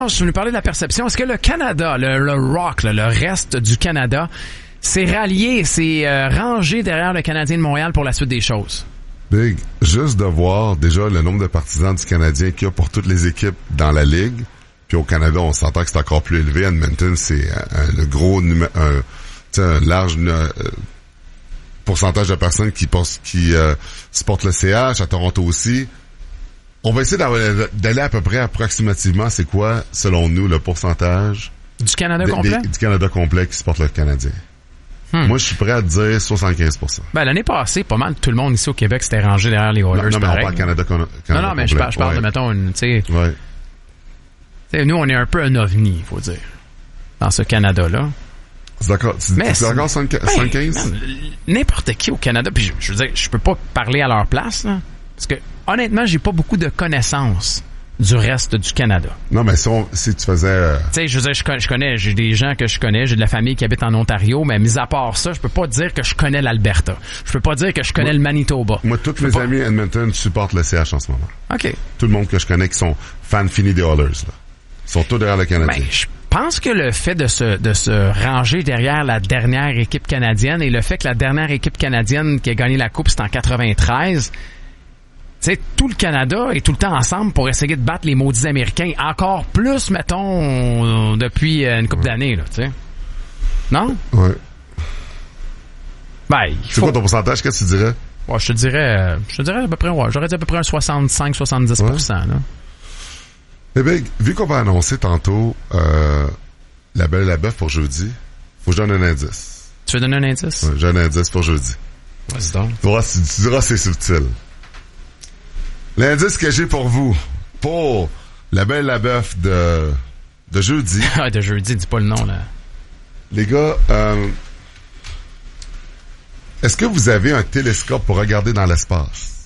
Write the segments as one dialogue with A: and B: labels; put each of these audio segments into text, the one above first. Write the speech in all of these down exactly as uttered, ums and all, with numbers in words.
A: Je voulais parler de la perception. Est-ce que le Canada, le, le rock, là, le reste du Canada, s'est rallié, s'est euh, rangé derrière le Canadien de Montréal pour la suite des choses?
B: Big, juste de voir déjà le nombre de partisans du Canadien qu'il y a pour toutes les équipes dans la Ligue. Puis au Canada, on s'entend que c'est encore plus élevé. Edmonton, c'est un, un gros, un, un large euh, pourcentage de personnes qui, qui euh, supportent le C H, à Toronto aussi. On va essayer d'aller à peu près approximativement, c'est quoi, selon nous, le pourcentage
A: du Canada
B: de,
A: complet?
B: Des, du Canada complet qui supporte le Canadien. Hmm. Moi, je suis prêt à dire soixante-quinze pour cent.
A: Ben, l'année passée, pas mal tout le monde ici au Québec s'était rangé derrière les Oilers.
B: Non, non mais
A: pareil.
B: on parle Canada, Canada
A: Non, non, mais je parle, je parle ouais. de, mettons, une, tu sais...
B: Ouais.
A: T'sais, nous, on est un peu un ovni, il faut dire, dans ce Canada-là.
B: C'est d'accord. Tu,
A: mais
B: tu es d'accord soixante-quinze?
A: Ben, n'importe qui au Canada, puis je, je veux dire, je peux pas parler à leur place, là, parce que, honnêtement, j'ai pas beaucoup de connaissances du reste du Canada.
B: Non, mais si, on, si tu faisais... Euh...
A: Tu sais, je veux dire, je, je connais, j'ai des gens que je connais, j'ai de la famille qui habite en Ontario, mais mis à part ça, je peux pas dire que je connais l'Alberta. Je peux pas dire que je connais
B: moi,
A: le Manitoba.
B: Moi, tous mes pas... amis à Edmonton supportent le C H en ce moment.
A: OK.
B: Tout le monde que je connais qui sont fans finis des Oilers, là. Ils sont tous derrière le Canadien.
A: Ben, je pense que le fait de se, de se ranger derrière la dernière équipe canadienne et le fait que la dernière équipe canadienne qui a gagné la Coupe, c'est en quatre-vingt-treize... Tu sais, tout le Canada est tout le temps ensemble pour essayer de battre les maudits Américains. Encore plus, mettons, depuis une couple ouais. d'années, là, tu sais. Non?
B: Ouais.
A: Ben, il
B: C'est
A: faut...
B: quoi ton pourcentage? Qu'est-ce que tu dirais?
A: Ouais, je te dirais, je te dirais à peu près, ouais, j'aurais dit à peu près un soixante-cinq à soixante-dix pour cent, ouais. là.
B: Eh bien, vu qu'on va annoncer tantôt, euh, la Belle et la Bœuf pour jeudi, faut que je donne un indice.
A: Tu veux donner un indice?
B: Ouais, j'ai un indice pour jeudi.
A: Vas-y donc.
B: Tu diras, tu diras c'est subtil. L'indice que j'ai pour vous, pour la Belle et la Bœuf de, de jeudi.
A: Ah, de jeudi, dis pas le nom, là.
B: Les gars, euh, est-ce que vous avez un télescope pour regarder dans l'espace?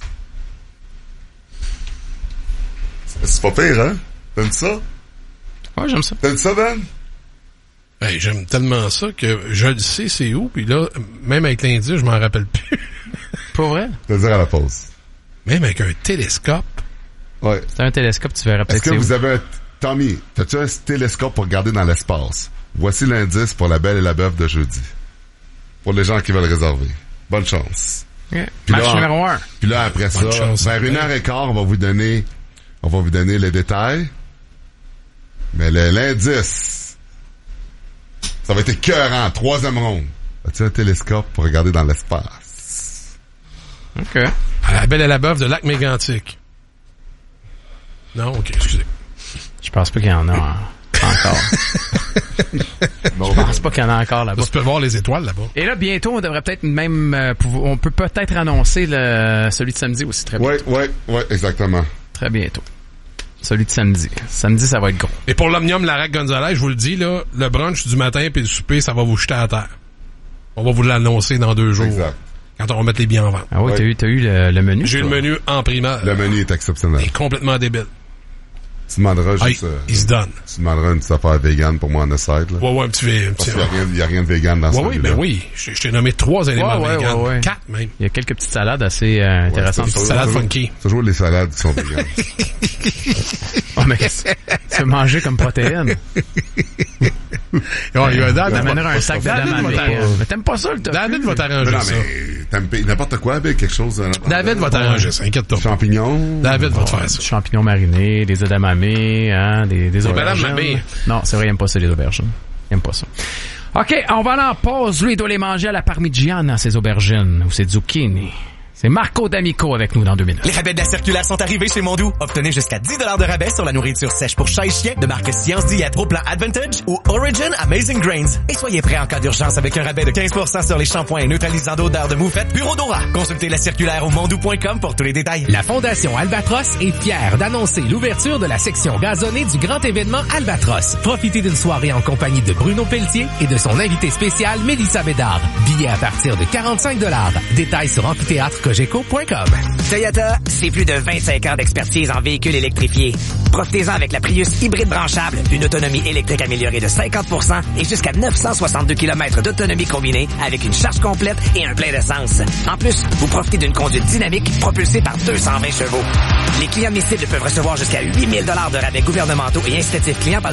B: C'est pas pire, hein? T'aimes ça?
A: Ouais, j'aime ça.
B: T'aimes ça, Ben?
C: Hey, j'aime tellement ça que je le sais c'est où, puis là, même avec l'indice, je m'en rappelle plus.
A: Pas vrai?
B: Je vais dire à la pause.
C: Même avec un télescope.
B: Ouais.
A: C'est un télescope, tu verras peut-être.
B: Est-ce que vous où? avez un... Tommy, t'as-tu un télescope pour regarder dans l'espace? Voici l'indice pour la Belle et la Bœuf de jeudi. Pour les gens qui veulent réserver. Bonne chance.
A: Okay. Match
B: là,
A: numéro un.
B: Puis là, après Bonne ça, chance, vers une heure et quart, on va vous donner, on va vous donner les détails. Mais le, l'indice, ça va être écœurant. Troisième ronde. As-tu un télescope pour regarder dans l'espace?
A: OK.
C: À la Belle et la Bœuf de Lac-Mégantic. Non, OK, excusez.
A: Je pense pas qu'il y en a hein, encore.
B: Non,
A: je pense pas qu'il y en a encore là-bas.
C: Tu peux voir les étoiles là-bas.
A: Et là, bientôt, on devrait peut-être même... Euh, pouvoir, on peut peut-être annoncer le, celui de samedi aussi très bientôt.
B: Oui, oui, oui, exactement.
A: Très bientôt. Celui de samedi. Samedi, ça va être gros.
C: Et pour l'Omnium Larac Gonzalez, je vous le dis, là, le brunch du matin puis le souper, ça va vous jeter à terre. On va vous l'annoncer dans deux jours.
B: Exact.
C: Quand on va mettre les billets en vente.
A: Ah oui, ouais. t'as eu, t'as eu le, le menu?
C: J'ai eu le menu en primeur.
B: Le menu est exceptionnel.
C: Il est complètement débile.
B: Tu demanderas
C: ah,
B: juste...
C: il,
B: euh,
C: il se donne.
B: Tu demanderas une petite affaire vegan pour moi en side, là.
C: Ouais, ouais, un petit... Un
B: Parce
C: petit
B: qu'il y a rien, il y a rien de vegan dans ce
C: ouais, oui, ben oui. Je, je t'ai nommé trois éléments
A: ouais, ouais,
C: vegan.
A: Ouais, ouais.
C: Quatre, même.
A: Il y a quelques petites salades assez euh, intéressantes.
C: Ouais, salades funky.
B: Toujours les salades qui sont vegan.
A: Oh, mais tu veux manger comme protéine.
C: Ouais, il va
A: David m'amènera un sac de damamé. Mais t'aimes pas ça, le tofu?
C: David va t'arranger
B: non,
C: ça.
B: Mais t'aimes n'importe quoi avec quelque chose. Euh,
C: David va t'arranger ça, inquiète-toi.
B: Champignons.
C: David va te faire ça.
A: Champignons marinés, des edamame, hein, des, des aubergines. Non, c'est vrai, il aime pas ça, les aubergines. Il aime pas ça. OK, on va aller en pause. Lui, il doit les manger à la parmigiana, ces aubergines, ou ces zucchini. C'est Marco D'Amico avec nous dans deux minutes.
D: Les rabais de la circulaire sont arrivés chez Mondou. Obtenez jusqu'à dix dollars de rabais sur la nourriture sèche pour chat et chien de marque Science Diète au plan Advantage ou Origin Amazing Grains. Et soyez prêts en cas d'urgence avec un rabais de quinze pour cent sur les shampoings neutralisants d'odeur de moufette Bureau Dora. Consultez la circulaire au mondou point com pour tous les détails.
E: La Fondation Albatros est fière d'annoncer l'ouverture de la section gazonnée du grand événement Albatros. Profitez d'une soirée en compagnie de Bruno Pelletier et de son invité spécial Mélissa Bédard. Billets à partir de quarante-cinq dollars. Détails sur amphithéâtre cogeco point com.
F: Toyota, c'est plus de vingt-cinq ans d'expertise en véhicules électrifiés. Profitez-en avec la Prius hybride branchable, une autonomie électrique améliorée de cinquante pour cent et jusqu'à neuf cent soixante-deux kilomètres d'autonomie combinée avec une charge complète et un plein d'essence. En plus, vous profitez d'une conduite dynamique propulsée par deux cent vingt chevaux. Les clients de mes cibles peuvent recevoir jusqu'à huit mille dollars de rabais gouvernementaux et incitatifs clients par